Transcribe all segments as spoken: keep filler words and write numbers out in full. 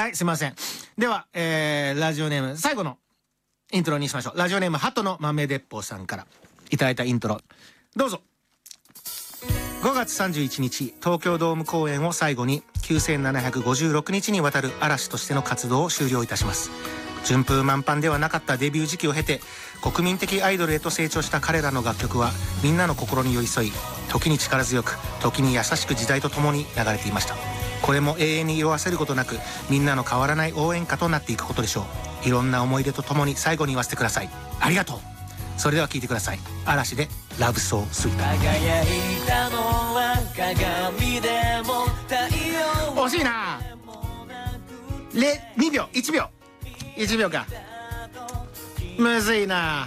はい、すいません。では、えー、ラジオネーム、最後のイントロにしましょう。ラジオネーム、鳩の豆鉄砲さんからいただいたイントロ。どうぞ。ごがつさんじゅういちにち、東京ドーム公演を最後にきゅうせんななひゃくごじゅうろくにちにわたる嵐としての活動を終了いたします。順風満帆ではなかったデビュー時期を経て、国民的アイドルへと成長した彼らの楽曲は、みんなの心に寄り添い、時に力強く、時に優しく時代とともに流れていました。これも永遠に色あせることなく、みんなの変わらない応援歌となっていくことでしょう。いろんな思い出とともに最後に言わせてください。ありがとう。それでは聴いてください。嵐でラブソースイート。 輝いたのは鏡でも太陽。 惜しいな。にびょう、いちびょう、いちびょうか。むずいな。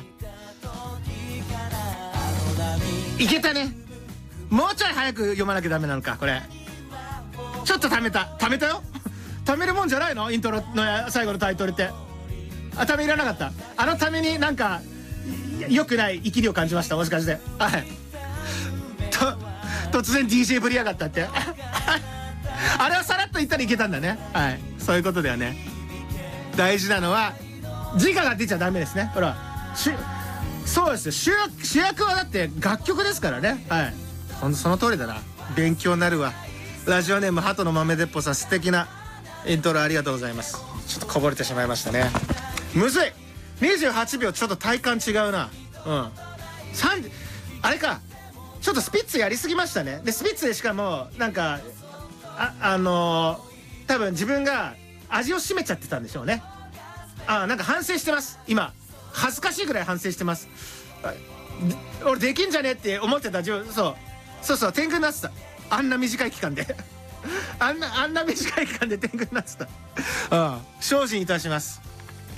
いけたね。もうちょい早く読まなきゃダメなのかこれ。ちょっとためたためたよ。ためるもんじゃないの、イントロの最後のタイトルって。あ、ためいらなかった。あのためになんか良くない生きりを感じました、もしかして。はい。と突然 ディージェー ぶりやがったってあれはさらっと言ったらいけたんだね。はい、そういうことだよね。大事なのは自我が出ちゃダメですね。ほら、しそうですよ、主役、主役はだって楽曲ですからね。はい、その、その通りだな。勉強になるわ。ラジオネーム鳩の豆鉄砲さん、素敵なイントロありがとうございます。ちょっとこぼれてしまいましたね。むずい。にじゅうはちびょう、ちょっと体感違うな。うんさんあれか、ちょっとスピッツやりすぎましたね。でスピッツでしかもなんかあ、あのー、多分自分が味を占めちゃってたんでしょうね。あ、なんか反省してます今。恥ずかしいぐらい反省してます。俺できんじゃねって思ってた自分。そうそうそう、天狗になってた。あんな短い期間であんなあんな短い期間で天狗になってた。ああ、精進いたします。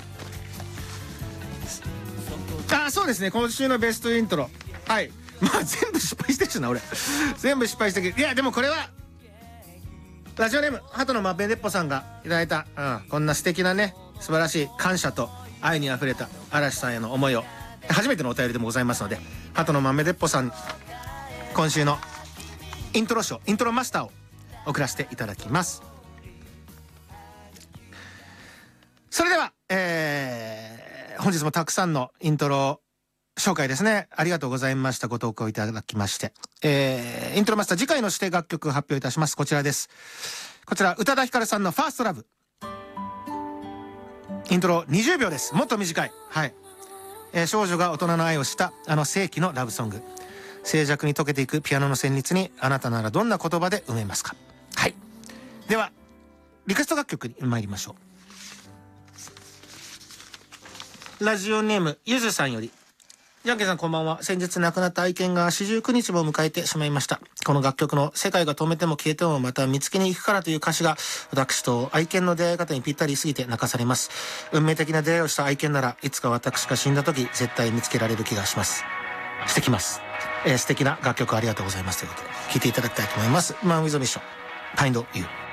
あ、そうですね、今週のベストイントロ。はい、まあ全部失敗してるしな俺全部失敗してるけど、いやでもこれはラジオネーム鳩の豆鉄砲さんがいただいた、うん、こんな素敵なね、素晴らしい感謝と愛にあふれた嵐さんへの思いを、初めてのお便りでもございますので、鳩の豆鉄砲さん、今週のイントロ賞、イントロマスターを送らせていただきます。それでは、えー、本日もたくさんのイントロ紹介ですね、ありがとうございました。ご投稿いただきまして、えー、イントロマスター次回の指定楽曲発表いたします。こちらです。こちら宇多田ヒカルさんのファーストラブ、イントロにじゅうびょうです。もっと短い。はい、えー、少女が大人の愛をしたあの世紀のラブソング、静寂に溶けていくピアノの旋律に、あなたならどんな言葉で埋めますか。はい、ではリクエスト楽曲に参りましょう。ラジオネームゆずさんより。ジャンケンさんこんばんは。先日亡くなった愛犬が四十九日も迎えてしまいました。この楽曲の世界が止めても消えてもまた見つけに行くからという歌詞が、私と愛犬の出会い方にぴったりすぎて泣かされます。運命的な出会いをした愛犬ならいつか私が死んだ時絶対見つけられる気がします。してきます。えー、素敵な楽曲ありがとうございますということで聴いていただきたいと思います。マン・ウィズ・ミッション、Find You。